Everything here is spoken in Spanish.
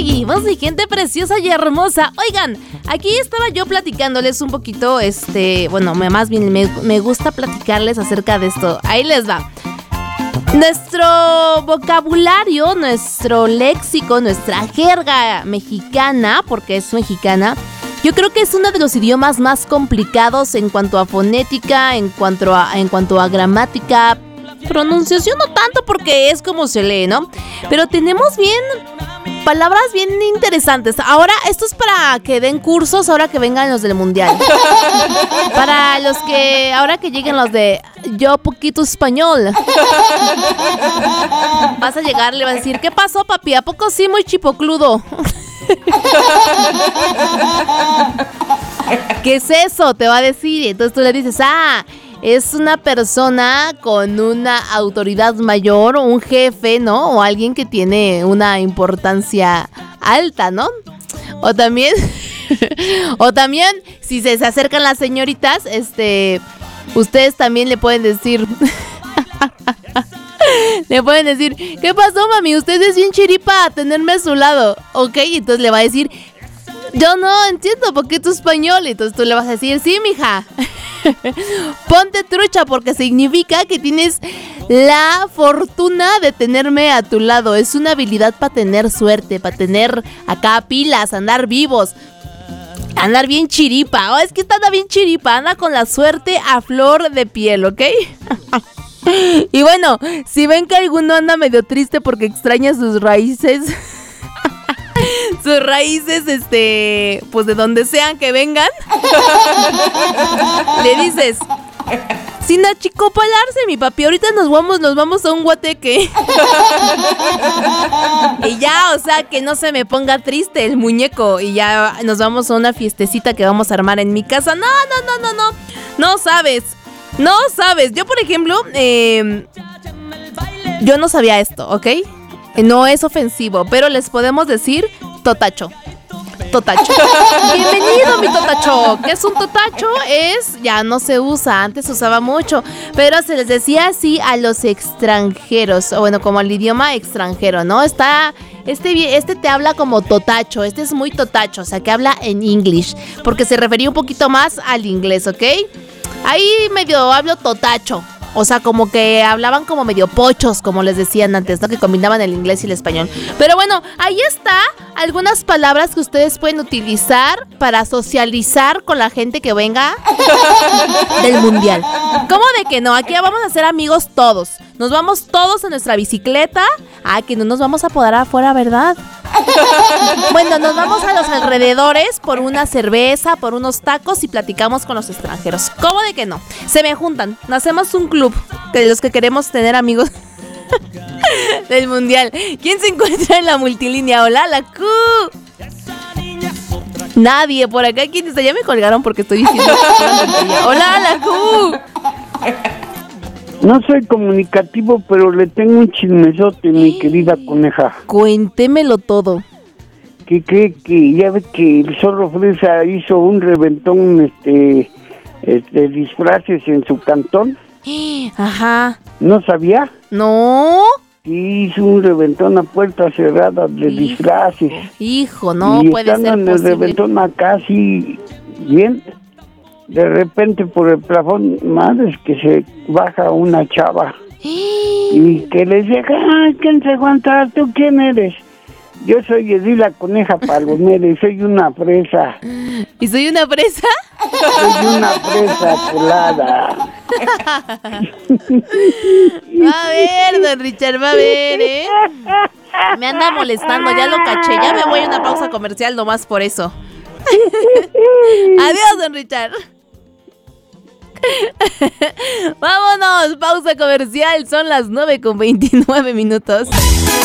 seguimos, mi gente preciosa y hermosa. Oigan, aquí estaba yo platicándoles un poquito, más bien me gusta platicarles acerca de esto. Ahí les va. Nuestro vocabulario, nuestro léxico, nuestra jerga mexicana, porque es mexicana, yo creo que es uno de los idiomas más complicados en cuanto a fonética, en cuanto a gramática, pronunciación no tanto porque es como se lee, ¿no? Pero tenemos palabras bien interesantes. Ahora, esto es para que den cursos ahora que vengan los del mundial. Para los que, ahora que lleguen los de yo poquito español. Vas a llegar, le vas a decir, ¿qué pasó, papi? ¿A poco sí muy chipocludo? ¿Qué es eso? Te va a decir. Y entonces tú le dices, es una persona con una autoridad mayor, un jefe, ¿no? O alguien que tiene una importancia alta, ¿no? O también, si se acercan las señoritas, ustedes también le pueden decir, ¿qué pasó, mami? Usted es bien chiripa a tenerme a su lado, ¿ok? Y entonces le va a decir, yo no entiendo poquito español. Y entonces tú le vas a decir, sí, mija. Ponte trucha porque significa que tienes la fortuna de tenerme a tu lado. Es una habilidad para tener suerte, para tener acá pilas, andar vivos, andar bien chiripa. Es que anda bien chiripa, anda con la suerte a flor de piel, ¿ok? Y bueno, si ven que alguno anda medio triste porque extraña sus raíces, pues de donde sean que vengan, le dices, sin achicopalarse, mi papi, ahorita nos vamos a un guateque. Y ya, o sea, que no se me ponga triste el muñeco. Y ya nos vamos a una fiestecita que vamos a armar en mi casa. No sabes. Yo, por ejemplo, yo no sabía esto, ¿ok? No es ofensivo, pero les podemos decir totacho. Bienvenido, mi totacho. ¿Qué es un totacho? Ya no se usa, antes se usaba mucho, pero se les decía así a los extranjeros, o bueno, como al idioma extranjero, ¿no? Este te habla como totacho, este es muy totacho, o sea, que habla en English, porque se refería un poquito más al inglés, ¿ok? Ahí medio hablo totacho. O sea, como que hablaban como medio pochos, como les decían antes, ¿no? Que combinaban el inglés y el español. Pero bueno, ahí está algunas palabras que ustedes pueden utilizar para socializar con la gente que venga del mundial. ¿Cómo de que no? Aquí vamos a ser amigos todos. Nos vamos todos en nuestra bicicleta. Que no nos vamos a podar afuera, ¿verdad? Bueno, nos vamos a los alrededores por una cerveza, por unos tacos y platicamos con los extranjeros. ¿Cómo de que no? Se me juntan, hacemos un club de los que queremos tener amigos del mundial. ¿Quién se encuentra en la multilínea? Hola, la Q. Nadie por acá. ¿Quién está? Ya me colgaron porque estoy diciendo. Hola, la Q. No soy comunicativo, pero le tengo un chismesote, mi querida coneja. Cuéntemelo todo. ¿Qué cree? Que ya ve que el Zorro Fresa hizo un reventón, disfraces en su cantón. Ajá. ¿No sabía? No. Hizo un reventón a puerta cerrada de disfraces. Hijo, no y puede ser posible. En el reventón acá así, bien. De repente por el plafón, madre, que se baja una chava. Y que le dice, ¿quién se aguanta? ¿Tú quién eres? Yo soy Edith la Coneja Palomera y soy una fresa. ¿Y soy una fresa? Soy una fresa colada. Va a ver, don Richard, va a ver, ¿eh? Me anda molestando, ya lo caché. Ya me voy a una pausa comercial nomás por eso. Adiós, don Richard. Vámonos, pausa comercial. Son las 9:29.